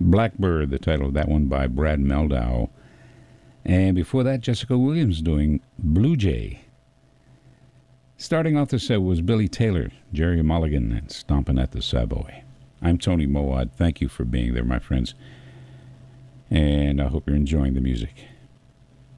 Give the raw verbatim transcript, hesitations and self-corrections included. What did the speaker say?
Blackbird, the title of that one by Brad Meldau. And before that, Jessica Williams doing Blue Jay. Starting off the set was Billy Taylor, Jerry Mulligan, and Stompin' at the Savoy. I'm Tony Mowat. Thank you for being there, my friends. And I hope you're enjoying the music.